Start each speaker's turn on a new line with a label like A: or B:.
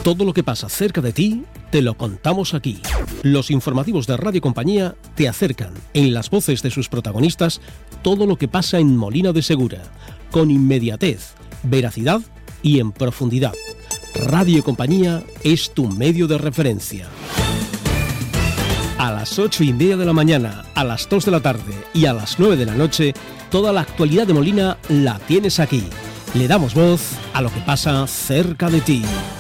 A: Todo lo que pasa cerca de ti, te lo contamos aquí. Los informativos de Radio Compañía te acercan, en las voces de sus protagonistas, todo lo que pasa en Molina de Segura, con inmediatez, veracidad y en profundidad. Radio Compañía es tu medio de referencia. A las 8:30 de la mañana, a las 2 de la tarde y a las 9 de la noche, toda la actualidad de Molina la tienes aquí. Le damos voz a lo que pasa cerca de ti.